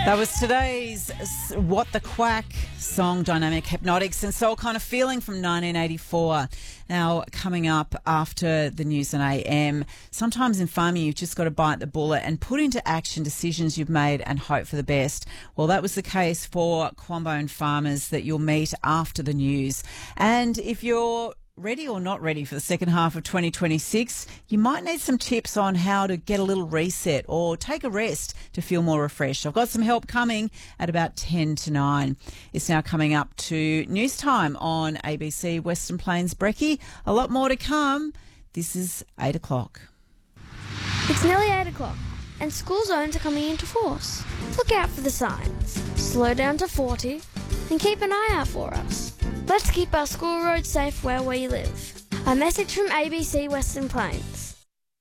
That was today's What the Quack song, Dynamic Hypnotics and Soul Kind of Feeling from 1984. Now, coming up after the news on AM, sometimes in farming you've just got to bite the bullet and put into action decisions you've made and hope for the best. Well, that was the case for Quambone farmers that you'll meet after the news. And if you're ready or not ready for the second half of 2026, you might need some tips on how to get a little reset or take a rest to feel more refreshed. I've got some help coming at about 10 to 9. It's now coming up to news time on ABC Western Plains Brekkie. A lot more to come. This is 8 o'clock. It's nearly 8 o'clock and school zones are coming into force. Look out for the signs. Slow down to 40 and keep an eye out for us. Let's keep our school roads safe where we live. A message from ABC Western Plains.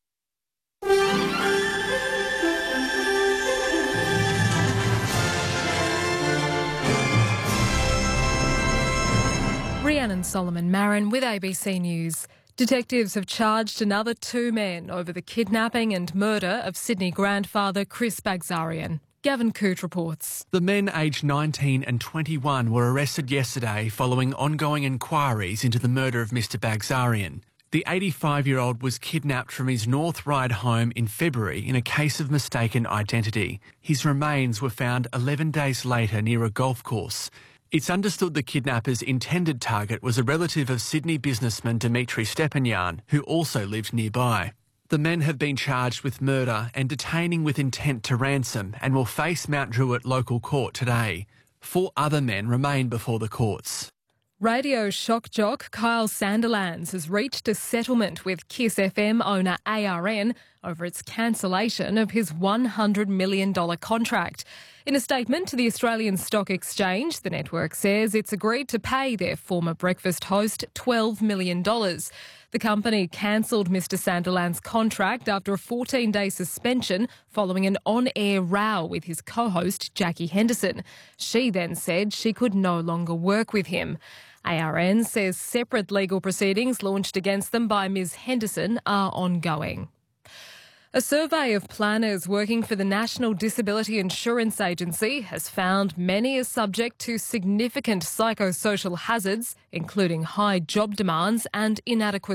Rhiannon Solomon-Marin with ABC News. Detectives have charged another 2 men over the kidnapping and murder of Sydney grandfather Chris Bagzarian. Gavin Coote reports. The men aged 19 and 21 were arrested yesterday following ongoing inquiries into the murder of Mr Bagzarian. The 85-year-old was kidnapped from his North Ryde home in February in a case of mistaken identity. His remains were found 11 days later near a golf course. It's understood the kidnapper's intended target was a relative of Sydney businessman Dimitri Stepanian, who also lived nearby. The men have been charged with murder and detaining with intent to ransom and will face Mount Druitt local court today. 4 other men remain before the courts. Radio shock jock Kyle Sandilands has reached a settlement with Kiss FM owner ARN over its cancellation of his $100 million contract. In a statement to the Australian Stock Exchange, the network says it's agreed to pay their former breakfast host $12 million. The company cancelled Mr Sandilands' contract after a 14-day suspension following an on-air row with his co-host Jackie Henderson. She then said she could no longer work with him. ARN says separate legal proceedings launched against them by Ms Henderson are ongoing. A survey of planners working for the National Disability Insurance Agency has found many are subject to significant psychosocial hazards, including high job demands and inadequate